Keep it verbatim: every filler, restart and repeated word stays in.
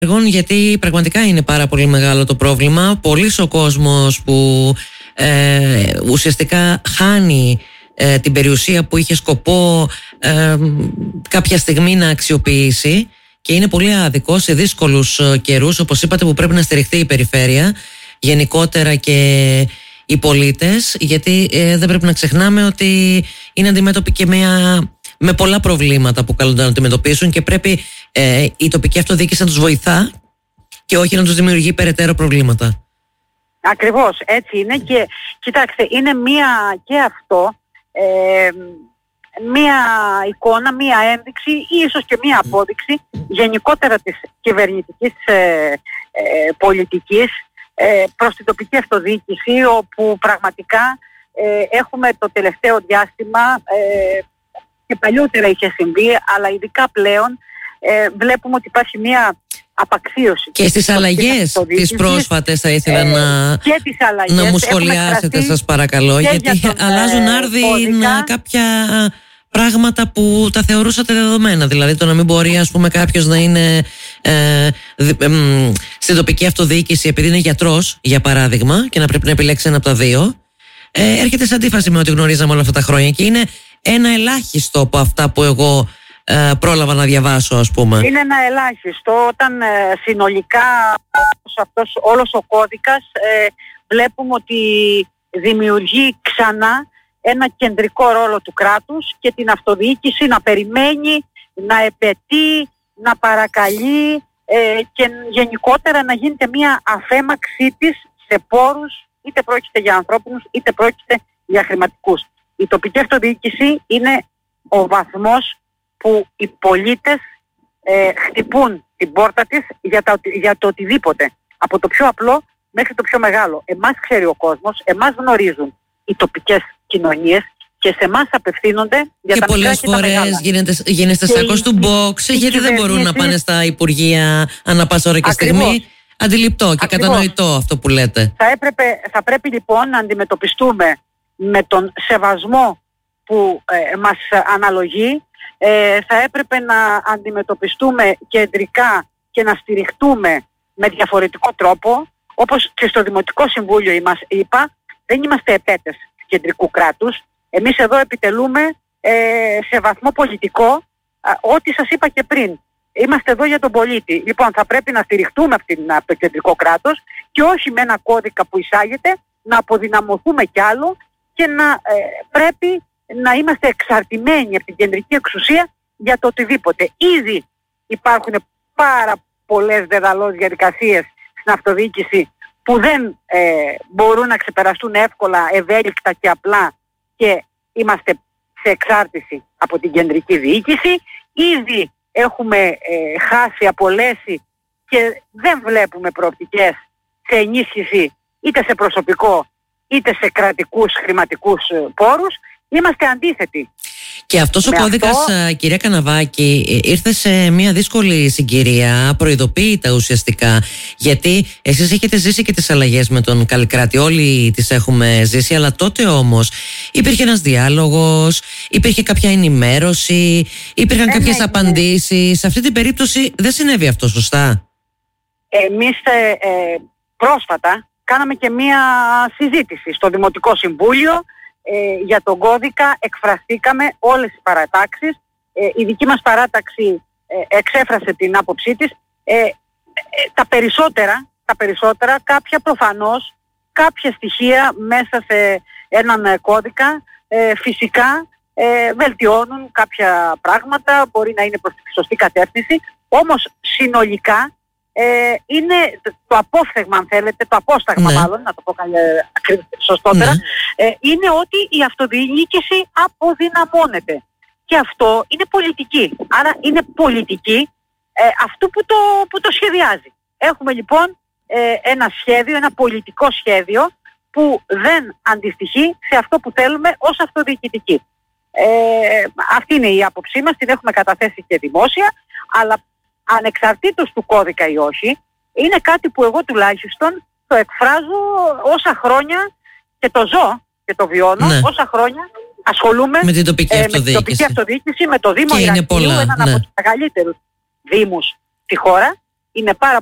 Γιατί πραγματικά είναι πάρα πολύ μεγάλο το πρόβλημα. Πολύς ο κόσμος που ε, ουσιαστικά χάνει ε, την περιουσία που είχε σκοπό ε, κάποια στιγμή να αξιοποιήσει, και είναι πολύ άδικο σε δύσκολους καιρούς, όπως είπατε, που πρέπει να στηριχθεί η περιφέρεια γενικότερα και οι πολίτες, γιατί ε, δεν πρέπει να ξεχνάμε ότι είναι αντιμέτωποι και μια, με πολλά προβλήματα που καλούνται να αντιμετωπίσουν, και πρέπει ε, η τοπική αυτοδιοίκηση να τους βοηθά και όχι να τους δημιουργεί περαιτέρω προβλήματα. Ακριβώς, έτσι είναι. Και κοιτάξτε, είναι μία και αυτό ε, μία εικόνα, μία ένδειξη ή ίσως και μία απόδειξη γενικότερα της κυβερνητικής ε, ε, πολιτικής ε, προς την τοπική αυτοδιοίκηση, όπου πραγματικά ε, έχουμε το τελευταίο διάστημα ε, και παλιότερα είχε συμβεί, αλλά ειδικά πλέον ε, βλέπουμε ότι υπάρχει μία απαξίωση. Και στις αλλαγές τις πρόσφατες θα ήθελα ε, να, να μου σχολιάσετε, σας παρακαλώ, γιατί για τον, αλλάζουν άρδιν κάποια πράγματα που τα θεωρούσατε δεδομένα. Δηλαδή το να μην μπορεί, ας πούμε, κάποιος να είναι ε, δι, ε, ε, στην τοπική αυτοδιοίκηση επειδή είναι γιατρός, για παράδειγμα, και να πρέπει να επιλέξει ένα από τα δύο, ε, έρχεται σε αντίφαση με ό,τι γνωρίζαμε όλα αυτά τα χρόνια, και είναι ένα ελάχιστο από αυτά που εγώ ε, πρόλαβα να διαβάσω, ας πούμε. Είναι ένα ελάχιστο όταν ε, συνολικά αυτός, όλος ο κώδικας ε, βλέπουμε ότι δημιουργεί ξανά ένα κεντρικό ρόλο του κράτους και την αυτοδιοίκηση να περιμένει, να επαιτεί, να παρακαλεί ε, και γενικότερα να γίνεται μια αφέμαξή της σε πόρους, είτε πρόκειται για ανθρώπινους είτε πρόκειται για χρηματικούς. Η τοπική αυτοδιοίκηση είναι ο βαθμός που οι πολίτες ε, χτυπούν την πόρτα της για, τα, για το οτιδήποτε, από το πιο απλό μέχρι το πιο μεγάλο. Εμάς ξέρει ο κόσμος, εμάς γνωρίζουν οι τοπικές κοινωνίες και σε εμάς απευθύνονται για και τα πολλές μικρά και τα φορές γίνεται, γίνεται σάκος του box, γιατί δεν μπορούν να πάνε στα υπουργεία ανά πάσα ώρα και στιγμή. Αντιληπτό και Ακριβώς. κατανοητό αυτό που λέτε. Θα, έπρεπε, θα πρέπει λοιπόν να αντιμετωπιστούμε με τον σεβασμό που ε, μας αναλογεί. Ε, θα έπρεπε να αντιμετωπιστούμε κεντρικά και να στηριχτούμε με διαφορετικό τρόπο. Όπως και στο Δημοτικό Συμβούλιο μας είπα, δεν είμαστε επέτες του κεντρικού κράτους. Εμείς εδώ επιτελούμε ε, σε βαθμό πολιτικό α, ό,τι σας είπα και πριν. Είμαστε εδώ για τον πολίτη. Λοιπόν, θα πρέπει να στηριχτούμε από, την, από το κεντρικό κράτος και όχι με ένα κώδικα που εισάγεται να αποδυναμωθούμε κι άλλο και να ε, πρέπει να είμαστε εξαρτημένοι από την κεντρική εξουσία για το οτιδήποτε. Ήδη υπάρχουν πάρα πολλές δεδαλώς διαδικασίες στην αυτοδιοίκηση που δεν ε, μπορούν να ξεπεραστούν εύκολα, ευέλικτα και απλά, και είμαστε σε εξάρτηση από την κεντρική διοίκηση. Ήδη έχουμε ε, χάσει, απολέσει και δεν βλέπουμε προοπτικές σε ενίσχυση είτε σε προσωπικό είτε σε κρατικούς χρηματικούς πόρους. Είμαστε αντίθετοι. Και αυτός ο κώδικας, αυτό... κυρία Καναβάκη, ήρθε σε μια δύσκολη συγκυρία, προειδοποίητα ουσιαστικά, γιατί εσείς έχετε ζήσει και τις αλλαγές με τον Καλλικράτη, όλοι τις έχουμε ζήσει, αλλά τότε όμως υπήρχε ένας διάλογος, υπήρχε κάποια ενημέρωση, υπήρχαν ε, κάποιες ναι, απαντήσεις. Ναι. Σε αυτή την περίπτωση δεν συνέβη αυτό, σωστά? Εμείς ε, ε, πρόσφατα κάναμε και μια συζήτηση στο Δημοτικό Συμβούλιο. Ε, για τον κώδικα εκφραστήκαμε όλες οι παρατάξεις. Ε, η δική μας παράταξη ε, εξέφρασε την άποψή της. Ε, ε, τα περισσότερα, τα περισσότερα, κάποια προφανώς, κάποια στοιχεία μέσα σε έναν ε, κώδικα ε, φυσικά ε, βελτιώνουν κάποια πράγματα, μπορεί να είναι προς τη σωστή κατεύθυνση, όμως συνολικά ε, είναι το απόφθεγμα, αν θέλετε, το απόσταγμα, ναι. μάλλον, να το πω ε, σωστότερα, ναι. ε, είναι ότι η αυτοδιοίκηση αποδυναμώνεται. Και αυτό είναι πολιτική. Άρα είναι πολιτική ε, αυτού που το, που το σχεδιάζει. Έχουμε λοιπόν ε, ένα σχέδιο, ένα πολιτικό σχέδιο που δεν αντιστοιχεί σε αυτό που θέλουμε ως αυτοδιοικητική. Ε, αυτή είναι η άποψή μας, την έχουμε καταθέσει και δημόσια, αλλά ανεξαρτήτως του κώδικα ή όχι, είναι κάτι που εγώ τουλάχιστον το εκφράζω όσα χρόνια και το ζω και το βιώνω, ναι. όσα χρόνια ασχολούμαι με την τοπική, ε, αυτοδιοίκηση. με την τοπική αυτοδιοίκηση, με το Δήμο Ηρακλείου, έναν ναι. από τους μεγαλύτερους δήμους στη χώρα, είναι πάρα